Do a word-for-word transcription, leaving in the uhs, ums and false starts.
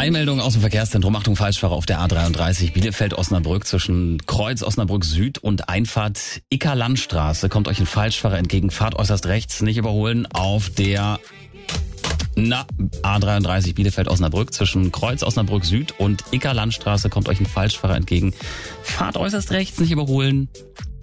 Eilmeldung aus dem Verkehrszentrum. Achtung, Falschfahrer auf der A dreiunddreißig Bielefeld-Osnabrück zwischen Kreuz Osnabrück Süd und Einfahrt Icker-Landstraße. Kommt euch ein Falschfahrer entgegen. Fahrt äußerst rechts, nicht überholen auf der Na, A dreiunddreißig Bielefeld-Osnabrück zwischen Kreuz Osnabrück Süd und Icker-Landstraße. Kommt euch ein Falschfahrer entgegen. Fahrt äußerst rechts, nicht überholen.